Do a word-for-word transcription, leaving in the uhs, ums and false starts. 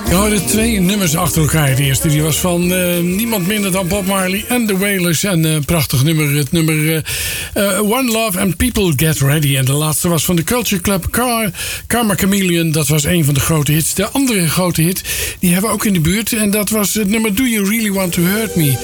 Je hoorde twee nummers achter elkaar. De eerste die was van uh, niemand minder dan Bob Marley en The Wailers. En een uh, prachtig nummer, het nummer uh, uh, One Love and People Get Ready. En de laatste was van de Culture Club, Car, Karma Chameleon. Dat was een van de grote hits. De andere grote hit, die hebben we ook in de buurt. En dat was het nummer Do You Really Want To Hurt Me.